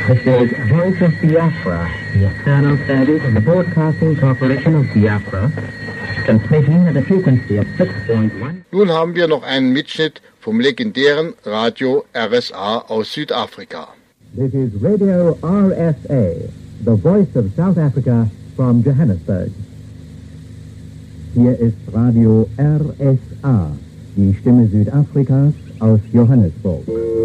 This is Voice of Biafra, the external service of the Broadcasting Corporation of Biafra, transmitting at a frequency of 6.1. Nun haben wir noch einen Mitschnitt vom legendären Radio RSA aus Südafrika. This is Radio RSA, the voice of South Africa from Johannesburg. Hier ist Radio RSA, die Stimme Südafrikas aus Johannesburg.